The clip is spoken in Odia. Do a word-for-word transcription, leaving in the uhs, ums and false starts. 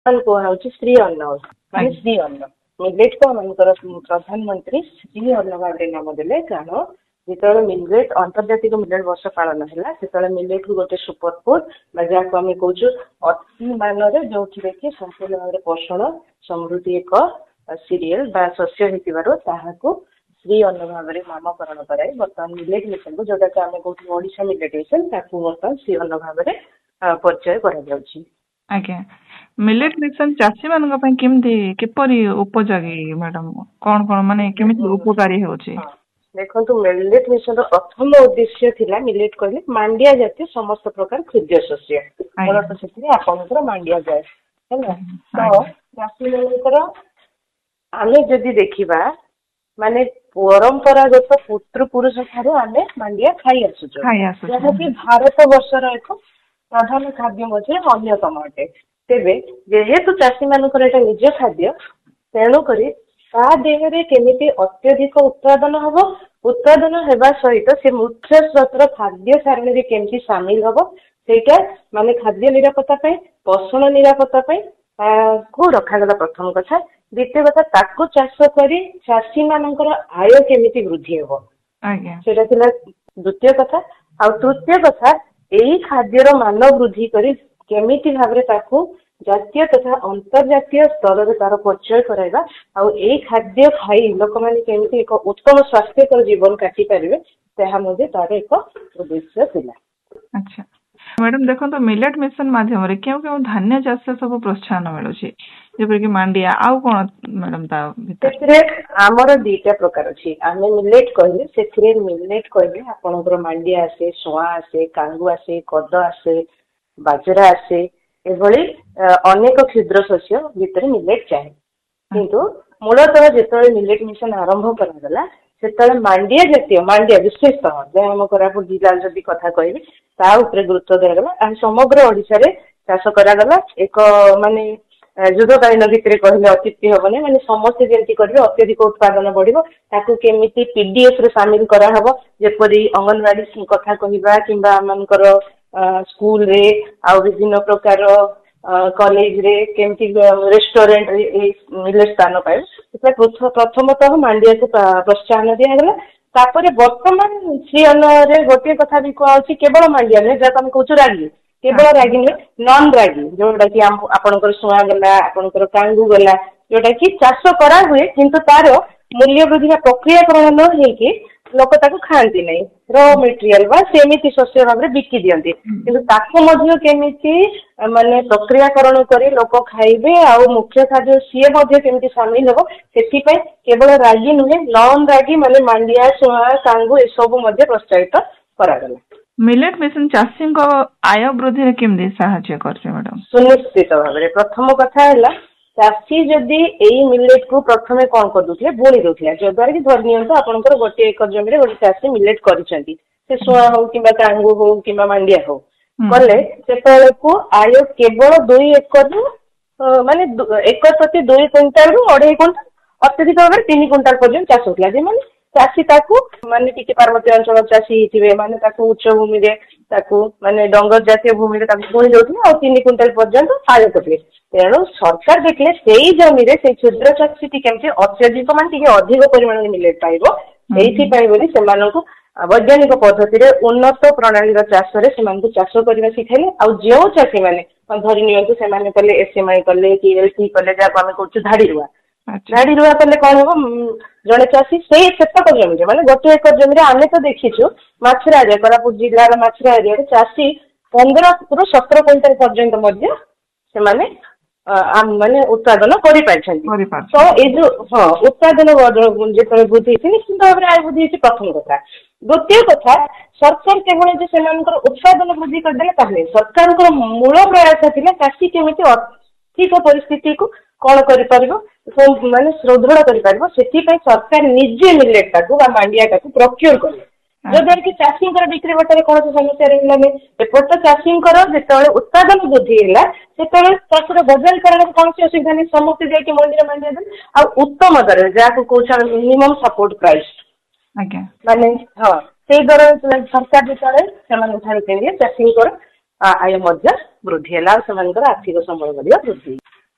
କୁହାଯାଉଛି ଶ୍ରୀ ଅନ୍ନ ମାନେ ଶ୍ରୀ ଅନ୍ନ ମିଲେଟ୍ କୁ ଆମଙ୍କର ପ୍ରଧାନମନ୍ତ୍ରୀ ଶ୍ରୀ ଅନ୍ନ ଭାବରେ ନାମ ଦେଲେ। କାରଣ ଯେତେବେଳେ ମିଲେଟ୍ ଆନ୍ତର୍ଜାତିକ ମିଲେଟ୍ ବର୍ଷ ପାଳନ ହେଲା ସେତେବେଳେ ମିଲେଟ୍ କୁ ଗୋଟେ ସୁପର ଫୁଡ୍ ବା ଯାହାକୁ ଆମେ କହୁଛୁ ଅତି ମାନରେ ଯୋଉଥିରେ କି ସମ୍ପୂର୍ଣ୍ଣ ଭାବରେ ପୋଷଣ ସମୃଦ୍ଧି ଏକ ସିରିଏଲ ବା ଶସ୍ୟ ହେଇଥିବାରୁ ତାହାକୁ ଶ୍ରୀ ଅନ୍ନ ଭାବରେ ନାମକରଣ କରାଇ ବର୍ତ୍ତମାନ ମିଲେଟ୍ ମିଶନ କୁ ଯୋଉଟାକୁ ଆମେ କହୁଛୁ ଓଡିଶା ମିଲେଟ୍ ମିଶନ ତାକୁ ବର୍ତ୍ତମାନ ଶ୍ରୀ ଅନ୍ନ ଭାବରେ ପରିଚୟ କରାଯାଉଛି। ଆଜ୍ଞା ମିଲେଟ୍ ମିଶନ ଚାଷୀ ମାନଙ୍କ ପାଇଁ କେମିତି କିପରି ଉପଯୋଗୀ ମ୍ୟାଡାମ କଣ କଣ ମାନେ କେମିତି ଉପକାରୀ ହେଉଛି? ଦେଖନ୍ତୁ ମିଲେଟ୍ ମିଶନ ର ପ୍ରଥମ ଉଦ୍ଦେଶ୍ୟ ଥିଲା ମିଲେଟ୍ କହିଲେ ମାଣ୍ଡିଆ ଜାତୀୟ ସମସ୍ତ ପ୍ରକାର ଖାଦ୍ୟ ଶସ୍ୟ ମୂଳତଃ ସେଥିରେ ଆପଣଙ୍କର ମାଣ୍ଡିଆ ଯାଏ ହେଲା। ତ ଚାଷୀ ମାନଙ୍କର ଆମେ ଯଦି ଦେଖିବା ମାନେ ପରମ୍ପରାଗତ ପିତୃପୁରୁଷ ଠାରୁ ଆମେ ମାଣ୍ଡିଆ ଖାଇ ଆସୁଛୁ ଯାହାକି ଭାରତ ବର୍ଷର ଏକ ପ୍ରଧାନ ଖାଦ୍ୟ ମଧ୍ୟରେ ଅନ୍ୟତମ ଅଟେ। ତେବେ ଯେହେତୁ ଚାଷୀ ମାନଙ୍କର ଏଇଟା ନିଜ ଖାଦ୍ୟ ତେଣୁକରି ତା ଦେହରେ କେମିତି ଅତ୍ୟଧିକ ଉତ୍ପାଦନ ହବ ଉତ୍ପାଦନ ହେବା ସହିତ ସେ ମୁଖ୍ୟ ସ୍ରୋତର ଖାଦ୍ୟ ସାରଣୀରେ କେମିତି ସାମିଲ ହବ ସେଇଟା ମାନେ ଖାଦ୍ୟ ନିରାପତ୍ତା ପାଇଁ ପୋଷଣ ନିରାପତ୍ତା ପାଇଁ ତାକୁ ରଖାଗଲା ପ୍ରଥମ କଥା। ଦ୍ୱିତୀୟ କଥା ତାକୁ ଚାଷ କରି ଚାଷୀ ମାନଙ୍କର ଆୟ କେମିତି ବୃଦ୍ଧି ହବ ସେଇଟା ଥିଲା ଦ୍ୱିତୀୟ କଥା। ଆଉ ତୃତୀୟ କଥା ଏଇ ଖାଦ୍ୟର ମାନ ବୃଦ୍ଧି କରି କେମିତି ଭାବରେ ତାକୁ ଜାତୀୟ ତଥା ଅନ୍ତର୍ଜାତୀୟ ସ୍ତରରେ ତାର ପରିଚୟ କରାଇବା ଆଉ ଏଇ ଖାଦ୍ୟ ଖାଇ ଲୋକମାନେ କେମିତି ଏକ ଉତ୍ତମ ସ୍ୱାସ୍ଥ୍ୟକର ଜୀବନ କାଟି ପାରିବେ ତାହା ମଧ୍ୟ ତାର ଏକ ଉଦ୍ଦେଶ୍ୟ ଥିଲା। ଆଚ୍ଛା ମ୍ୟାଡାମ ଦେଖନ୍ତୁ ମିଲେଟ୍ ମିଶନ ମାଧ୍ୟମରେ କେଉଁ କେଉଁ ଧାନ୍ୟ ଚାଷ ସବୁ ପ୍ରୋତ୍ସାହନ ମିଳୁଛି ଯେପରିକି ମାଣ୍ଡିଆ ଆଉ କଣ ମ୍ୟାଡାମ ତା ସେଥିରେ ଆମର ଦିଟା ପ୍ରକାର ଅଛି। ଆମେ ମିଲେଟ୍ କହିଲେ ସେଥିରେ ମିଲେଟ୍ କହିଲେ ଆପଣଙ୍କର ମାଣ୍ଡିଆ ଆସେ ଶୁଆ ଆସେ କାଙ୍ଗୁ ଆସେ କଦ ଆସେ ବାଜରା ଆସେ ଏଭଳି ଅନେକ କ୍ଷୁଦ୍ର ଶସ୍ୟ ଭିତରେ ମିଲେଟ୍ ଯାଏ। କିନ୍ତୁ ମୂଳତଃ ଯେତେବେଳେ ମିଲେଟ୍ ମିଶନ ଆରମ୍ଭ କରାଗଲା ସେତେବେଳେ ମାଣ୍ଡିଆ ଜାତୀୟ ମାଣ୍ଡିଆ ବିଶେଷତଃ ଯାହା ଆମ କୋରାପୁଟ ଜିଲ୍ଲାର ଯଦି କଥା କହିବି ତା ଉପରେ ଗୁରୁତ୍ୱ ଦିଆଗଲା ଆଉ ସମଗ୍ର ଓଡିଶାରେ ଚାଷ କରାଗଲା ଏକ ମାନେ ଯୁଦ୍ଧକାଳୀନ ଭିତରେ କହିଲେ ଅତ୍ୟୁକ୍ତି ହବନି ମାନେ ସମସ୍ତେ ଯେମିତି କରିବେ ଅତ୍ୟଧିକ ଉତ୍ପାଦନ ବଢିବ ତାକୁ କେମିତି ପିଡିଏଫ ରେ ସାମିଲ କରାହବ ଯେପରି ଅଙ୍ଗନବାଡି କଥା କହିବା କିମ୍ବା ଆମମାନଙ୍କର ସ୍କୁଲରେ ଆଉ ବିଭିନ୍ନ ପ୍ରକାର କଲେଜରେ କେମିତି ରେଷ୍ଟୁରାଣ୍ଟରେ ଏଇ ମିଲେଟ୍ ସ୍ଥାନ ପାଇବ ସେଥିପାଇଁ ପ୍ରଥମତଃ ମାଣ୍ଡିଆକୁ ପ୍ରୋତ୍ସାହନ ଦିଆଗଲା। ତାପରେ ବର୍ତ୍ତମାନ ଶ୍ରୀ ଅନ୍ନରେ ଗୋଟିଏ କଥା ବି କୁହାଯାଉଛି କେବଳ ମାଣ୍ଡିଆ ନୁହେଁ ଯାହାକୁ ଆମେ କହୁଛୁ ରାଗି କେବଳ ରାଗି ନୁହେଁ ନନ୍ ରାଗି ଯୋଉଟା କି ଆପଣଙ୍କର ଶୁଆ ଗଲା ଆପଣଙ୍କର କାଙ୍ଗୁ ଗଲା ଯୋଉଟା କି ଚାଷ କରା ହୁଏ କିନ୍ତୁ ତାର ମୂଲ୍ୟ ବୃଦ୍ଧି ବା ପ୍ରକ୍ରିୟାକରଣ ନ ହେଇକି ଲୋକ ତାକୁ ଖାଆନ୍ତି ନାହିଁ ର ମେଟେରିଆଲ ବା ସେମିତି ଶସ୍ୟ ଭାବରେ ବିକି ଦିଅନ୍ତି କିନ୍ତୁ ତାକୁ ମଧ୍ୟ କେମିତି ମାନେ ପ୍ରକ୍ରିୟାକରଣ କରି ଲୋକ ଖାଇବେ ଆଉ ମୁଖ୍ୟ ଖାଦ୍ୟ ସିଏ ମଧ୍ୟ କେମିତି ସାମିଲ ହବ ସେଥିପାଇଁ କେବଳ ରାଗି ନୁହେଁ ନନ୍ ରାଗି ମାନେ ମାଣ୍ଡିଆ ଶୁଆ କାଙ୍ଗୁ ଏସବୁ ମଧ୍ୟ ପ୍ରୋତ୍ସାହିତ କରାଗଲା। ମିଲେଟ୍ ମିଶନ ଚାଷୀଙ୍କ ଆୟ ବୃଦ୍ଧିରେ କେମିତି ସାହାଯ୍ୟ କରୁଛି ମ୍ୟାଡାମ? ସୁନିଶ୍ଚିତ ଭାବରେ ପ୍ରଥମ କଥା ହେଲା ଚାଷୀ ଯଦି ଏଇ ମିଲେଟ୍ କୁ ପ୍ରଥମେ କଣ କରିଦଉଥିଲେ ବୁଣି ଦଉଥିଲେ ଯଦ୍ୱାରା କି ଧରି ନିଅନ୍ତୁ ଆପଣଙ୍କର ଗୋଟିଏ ଏକର ଜମିରେ ଗୋଟେ ଚାଷୀ ମିଲେଟ୍ କରିଛନ୍ତି ସେ ଶୁଆ ହଉ କିମ୍ବା କାଙ୍ଗୁ ହଉ କିମ୍ବା ମାଣ୍ଡିଆ ହଉ କଲେ ସେତେବେଳକୁ ଆୟ କେବଳ ଦୁଇ ଏକରରୁ ମାନେ ଏକର ପ୍ରତି ଦୁଇ କୁଇଣ୍ଟାଲରୁ ଅଢେଇ କୁଇଣ୍ଟାଲ ଅତ୍ୟଧିକ ଭାବରେ ତିନି କୁଇଣ୍ଟାଲ ପର୍ଯ୍ୟନ୍ତ ଚାଷ ହଉଥିଲା ଯେମାନେ ଚାଷୀ ତାକୁ ମାନେ ଟିକେ ପାର୍ବତ୍ୟ ଅଞ୍ଚଳ ଚାଷୀ ହେଇଥିବେ ମାନେ ତାକୁ ଉଚ୍ଚ ଭୂମିରେ ତାକୁ ମାନେ ଡଙ୍ଗର ଜାତୀୟ ଭୂମିରେ ତାକୁ ବୁଣି ଦଉଥିଲେ ଆଉ ତିନି କୁଇଣ୍ଟାଲ ପର୍ଯ୍ୟନ୍ତ ଆୟ କରୁଥିଲେ। ତେଣୁ ସରକାର ଦେଖିଲେ ସେଇ ଜମିରେ ସେଇ କ୍ଷୁଦ୍ର ଚାଷୀଟି କେମିତି ଅତ୍ୟଧିକ ମାନେ ଟିକେ ଅଧିକ ପରିମାଣରେ ମିଲେଟ୍ ପାଇବ ସେଇଥିପାଇଁ ବୋଲି ସେମାନଙ୍କୁ ବୈଜ୍ଞାନିକ ପଦ୍ଧତିରେ ଉନ୍ନତ ପ୍ରଣାଳୀର ଚାଷରେ ସେମାନଙ୍କୁ ଚାଷ କରିବା ଶିଖାଇଲେ ଆଉ ଯେଉଁ ଚାଷୀମାନେ ଧରି ନିଅନ୍ତୁ ସେମାନେ କଲେ ଏସଏମଆଇ କଲେ କି ଏଲସି କଲେ ଯାହାକୁ ଆମେ କହୁଛୁ ଧାଡି ରୁଆ ଧାଡି ରୁଆ କଲେ କଣ ହବ ଜଣେ ଚାଷୀ ସେଇ ସେତକ ଜମିରେ ମାନେ ଗୋଟେ ଏକର ଜମିରେ ଆମେ ତ ଦେଖିଛୁ ମାଛରା ଏରିଆ କୋରାପୁଟ ଜିଲ୍ଲାର ମାଛରା ଏରିଆରେ ଚାଷୀ ପନ୍ଦରରୁ ସତର କୁଇଣ୍ଟାଲ ପର୍ଯ୍ୟନ୍ତ ମଧ୍ୟ ସେମାନେ ମାନେ ଉତ୍ପାଦନ କରିପାରିଛନ୍ତି। ତ ଏଇ ଯୋଉ ହଁ ଉତ୍ପାଦନ ଯେତେବେଳେ ବୃଦ୍ଧି ହେଇଛି ନିଶ୍ଚିତ ଭାବରେ ଆୟ ବୃଦ୍ଧି ହେଇଛି ପ୍ରଥମ କଥା। ଦ୍ୱିତୀୟ କଥା ସରକାର କେବଳ ଯେ ସେମାନଙ୍କର ଉତ୍ପାଦନ ବୃଦ୍ଧି କରିଦେଲେ ତାହେଲେ ସରକାରଙ୍କର ମୂଳ ପ୍ରୟାସ ଥିଲା ଚାଷୀ କେମିତି ଆର୍ଥିକ ପରିସ୍ଥିତିକୁ କଣ କରିପାରିବ ମାନେ ସୁଦୃଢ କରିପାରିବ ସେଥିପାଇଁ ସରକାର ନିଜେ ମିଲେଟ୍ ଟାକୁ ବା ମାଣ୍ଡିଆଟାକୁ ପ୍ରକ୍ୟୁର କଲେ ଯଦ୍ୱାରା କି ଚାଷୀଙ୍କର ବିକ୍ରି ବାଟରେ କୌଣସି ସମସ୍ୟା ରହିଲାନି। ଏପଟ ଚାଷୀଙ୍କର ଯେତେବେଳେ ଉତ୍ପାଦନ ବୃଦ୍ଧି ହେଲା ସେତେବେଳେ ଚାଷର ବଜାରୀକରଣରେ କୌଣସି ଅସୁବିଧା ନାହିଁ ସମସ୍ତେ ଯାଇକି ମଣ୍ଡିରେ ମାଣ୍ଡିଆ ଦେଲେ ଆଉ ଉତ୍ତମ ଦରରେ ଯାହାକୁ କହୁଛୁ ଆମେ ମିନିମମ୍ ସପୋର୍ଟ ପ୍ରାଇସ୍ ମାନେ ହଁ ସେଇ ଦର ସରକାର ଯେତେବେଳେ ସେମାନଙ୍କ ଠାରୁ କିଣିଲେ ଚାଷୀଙ୍କର ଆୟ ମଧ୍ୟ ବୃଦ୍ଧି ହେଲା ଆଉ ସେମାନଙ୍କର ଆର୍ଥିକ ସମ୍ବଳ ମଧ୍ୟ ବୃଦ୍ଧି